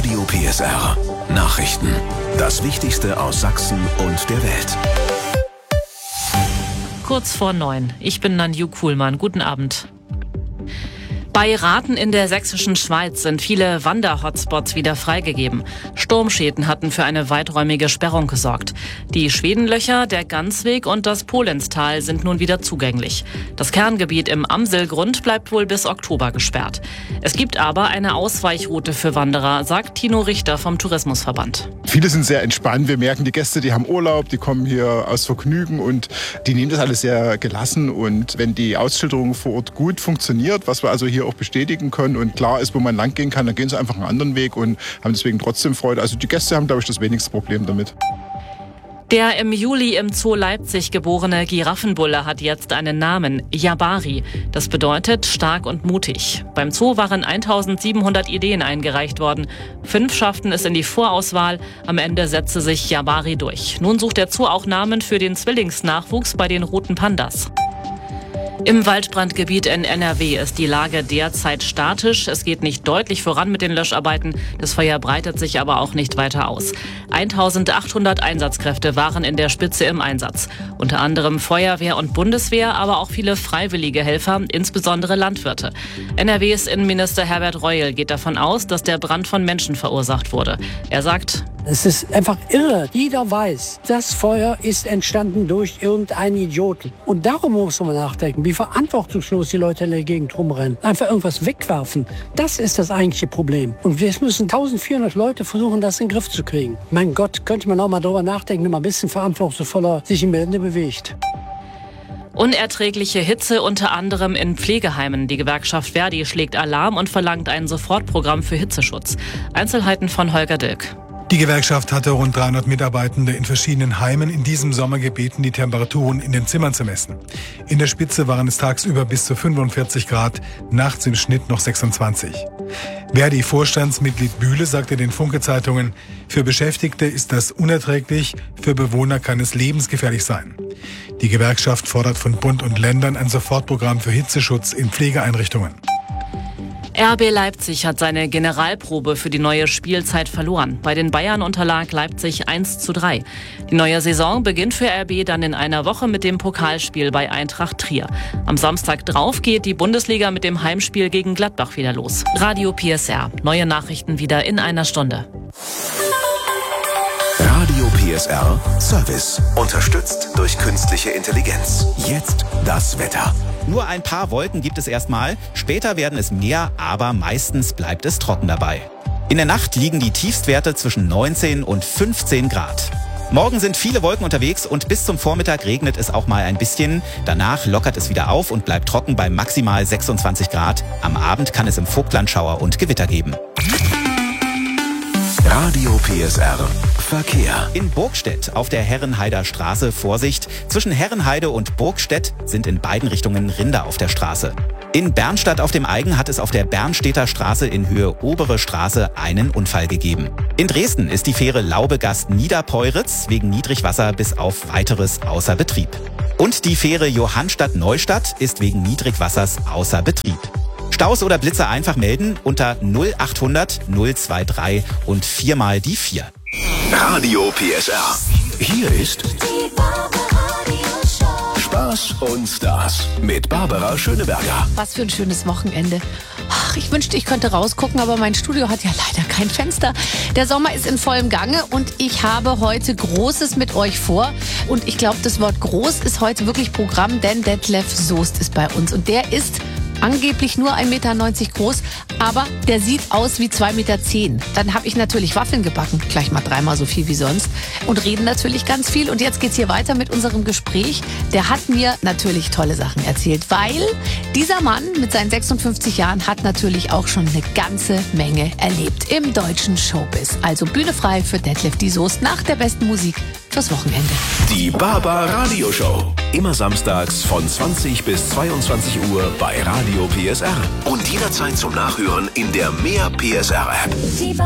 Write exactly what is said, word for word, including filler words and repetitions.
Radio P S R. Nachrichten. Das Wichtigste aus Sachsen und der Welt. Kurz vor neun. Ich bin Nanju Kuhlmann. Guten Abend. Bei Rathen in der sächsischen Schweiz sind viele Wander-Hotspots wieder freigegeben. Sturmschäden hatten für eine weiträumige Sperrung gesorgt. Die Schwedenlöcher, der Gansweg und das Polenstal sind nun wieder zugänglich. Das Kerngebiet im Amselgrund bleibt wohl bis Oktober gesperrt. Es gibt aber eine Ausweichroute für Wanderer, sagt Tino Richter vom Tourismusverband. Viele sind sehr entspannt. Wir merken, die Gäste, die haben Urlaub, die kommen hier aus Vergnügen und die nehmen das alles sehr gelassen. Und wenn die Ausschilderung vor Ort gut funktioniert, was wir also hier auch bestätigen können und klar ist, wo man lang gehen kann, dann gehen sie einfach einen anderen Weg und haben deswegen trotzdem Freude. Also die Gäste haben, glaube ich, das wenigste Problem damit. Der im Juli im Zoo Leipzig geborene Giraffenbulle hat jetzt einen Namen, Jabari. Das bedeutet stark und mutig. Beim Zoo waren eintausendsiebenhundert Ideen eingereicht worden. Fünf schafften es in die Vorauswahl. Am Ende setzte sich Jabari durch. Nun sucht der Zoo auch Namen für den Zwillingsnachwuchs bei den roten Pandas. Im Waldbrandgebiet in N R W ist die Lage derzeit statisch. Es geht nicht deutlich voran mit den Löscharbeiten. Das Feuer breitet sich aber auch nicht weiter aus. eintausendachthundert Einsatzkräfte waren in der Spitze im Einsatz. Unter anderem Feuerwehr und Bundeswehr, aber auch viele freiwillige Helfer, insbesondere Landwirte. N R Ws Innenminister Herbert Reul geht davon aus, dass der Brand von Menschen verursacht wurde. Er sagt: Es ist einfach irre. Jeder weiß, das Feuer ist entstanden durch irgendeinen Idioten. Und darum muss man nachdenken, wie verantwortungslos die Leute in der Gegend rumrennen. Einfach irgendwas wegwerfen. Das ist das eigentliche Problem. Und jetzt müssen eintausendvierhundert Leute versuchen, das in den Griff zu kriegen. Mein Gott, könnte man auch mal darüber nachdenken, wenn man ein bisschen verantwortungsvoller sich im Gelände bewegt. Unerträgliche Hitze unter anderem in Pflegeheimen. Die Gewerkschaft Verdi schlägt Alarm und verlangt ein Sofortprogramm für Hitzeschutz. Einzelheiten von Holger Dilk. Die Gewerkschaft hatte rund dreihundert Mitarbeitende in verschiedenen Heimen in diesem Sommer gebeten, die Temperaturen in den Zimmern zu messen. In der Spitze waren es tagsüber bis zu fünfundvierzig Grad, nachts im Schnitt noch sechsundzwanzig. Verdi-Vorstandsmitglied Bühle sagte den Funke-Zeitungen: Für Beschäftigte ist das unerträglich, für Bewohner kann es lebensgefährlich sein. Die Gewerkschaft fordert von Bund und Ländern ein Sofortprogramm für Hitzeschutz in Pflegeeinrichtungen. R B Leipzig hat seine Generalprobe für die neue Spielzeit verloren. Bei den Bayern unterlag Leipzig eins zu drei. Die neue Saison beginnt für R B dann in einer Woche mit dem Pokalspiel bei Eintracht Trier. Am Samstag drauf geht die Bundesliga mit dem Heimspiel gegen Gladbach wieder los. Radio P S R. Neue Nachrichten wieder in einer Stunde. Radio P S R Service. Unterstützt durch künstliche Intelligenz. Jetzt das Wetter. Nur ein paar Wolken gibt es erstmal. Später werden es mehr, aber meistens bleibt es trocken dabei. In der Nacht liegen die Tiefstwerte zwischen neunzehn und fünfzehn Grad. Morgen sind viele Wolken unterwegs und bis zum Vormittag regnet es auch mal ein bisschen. Danach lockert es wieder auf und bleibt trocken bei maximal sechsundzwanzig Grad. Am Abend kann es im Vogtland Schauer und Gewitter geben. Radio P S R Verkehr. In Burgstedt auf der Herrenheider Straße Vorsicht. Zwischen Herrenheide und Burgstedt sind in beiden Richtungen Rinder auf der Straße. In Bernstadt auf dem Eigen hat es auf der Bernstädter Straße in Höhe Obere Straße einen Unfall gegeben. In Dresden ist die Fähre Laubegast-Niederpeuritz wegen Niedrigwasser bis auf Weiteres außer Betrieb. Und die Fähre Johannstadt-Neustadt ist wegen Niedrigwassers außer Betrieb. Staus oder Blitze einfach melden unter null achthundert null dreiundzwanzig und viermal die vier. Radio P S R. Hier ist Spaß und Stars mit Barbara Schöneberger. Was für ein schönes Wochenende. Ach, ich wünschte, ich könnte rausgucken, aber mein Studio hat ja leider kein Fenster. Der Sommer ist in vollem Gange und ich habe heute Großes mit euch vor. Und ich glaube, das Wort groß ist heute wirklich Programm, denn Detlef Soest ist bei uns. Und der ist angeblich nur ein Meter neunzig groß, aber der sieht aus wie zwei Meter zehn. Dann habe ich natürlich Waffeln gebacken, gleich mal dreimal so viel wie sonst und reden natürlich ganz viel. Und jetzt geht's hier weiter mit unserem Gespräch. Der hat mir natürlich tolle Sachen erzählt, weil dieser Mann mit seinen sechsundfünfzig Jahren hat natürlich auch schon eine ganze Menge erlebt im deutschen Showbiz. Also Bühne frei für Detlef Soest nach der besten Musik fürs Wochenende. Die Baba Radio Show. Immer samstags von zwanzig bis zweiundzwanzig Uhr bei Radio P S R. Und jederzeit zum Nachhören in der Mehr P S R App.